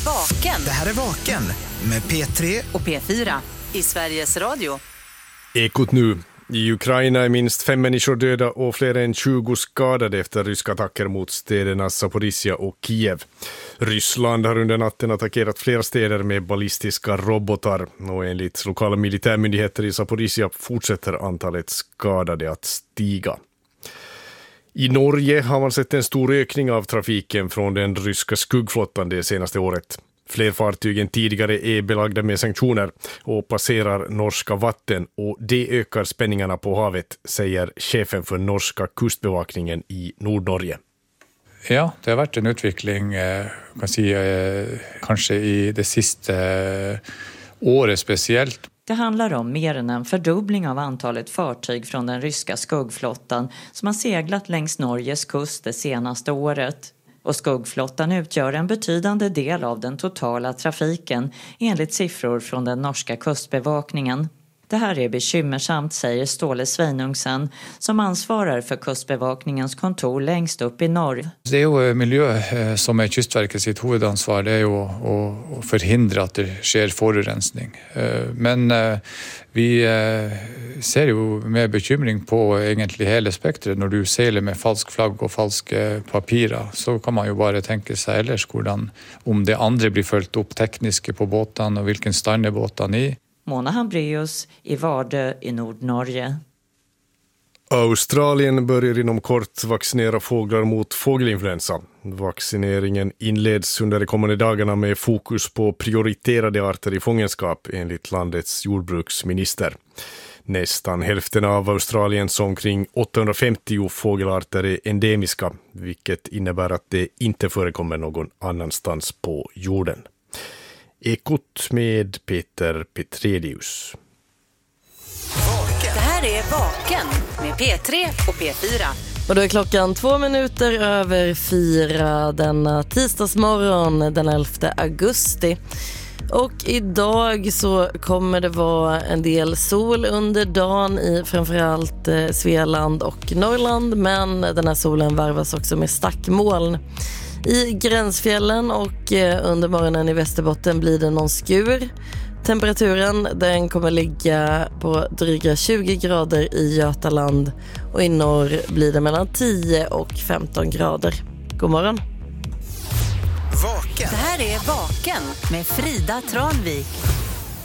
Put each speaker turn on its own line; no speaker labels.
Vaken.
Det här är Vaken med P3
och P4 i Sveriges Radio.
Ekot nu. I Ukraina är minst 5 människor döda och fler än 20 skadade efter ryska attacker mot städerna Zaporizjzja och Kiev. Ryssland har under natten attackerat flera städer med ballistiska robotar och enligt lokala militärmyndigheter i Zaporizjzja fortsätter antalet skadade att stiga. I Norge har man sett en stor ökning av trafiken från den ryska skuggflottan det senaste året. Fler fartyg än tidigare är belagda med sanktioner och passerar norska vatten, och det ökar spänningarna på havet, säger chefen för norska kustbevakningen i Nordnorge.
Ja, det har varit en utveckling kan säga, kanske i det sista året speciellt.
Det handlar om mer än en fördubbling av antalet fartyg från den ryska skuggflottan som har seglat längs Norges kust det senaste året. Och skuggflottan utgör en betydande del av den totala trafiken enligt siffror från den norska kustbevakningen. Det här är bekymmersamt, säger Ståle Sveinungsen som ansvarar för kustbevakningens kontor längst upp i norr.
Det är ju miljö som är Kystverket sitt huvudansvar, det är ju att förhindra att det sker forurensning. Men vi ser ju med bekymring på egentligen hela spektret. När du seglar med falsk flagg och falska papirer så kan man ju bara tänka sig ellers om det andra blir följt upp tekniska på båten och vilken stand är båten i.
Mona Hambrius i Vardö i Nordnorge.
Australien börjar inom kort vaccinera fåglar mot fågelinfluensa. Vaccineringen inleds under de kommande dagarna med fokus på prioriterade arter i fångenskap enligt landets jordbruksminister. Nästan hälften av Australiens omkring 850 fågelarter är endemiska, vilket innebär att det inte förekommer någon annanstans på jorden. Ekot med Peter Petrelius.
Det här är Vaken med P3 och P4.
Och då är klockan 4:02 denna tisdagsmorgon den 11 augusti. Och idag så kommer det vara en del sol under dagen i framförallt Svealand och Norrland. Men den här solen varvas också med stackmoln. I gränsfjällen och under morgonen i Västerbotten blir det någon skur. Temperaturen den kommer ligga på dryga 20 grader i Götaland och i norr blir det mellan 10 och 15 grader. God morgon.
Vaken.
Det här är Vaken med Frida Tranvik.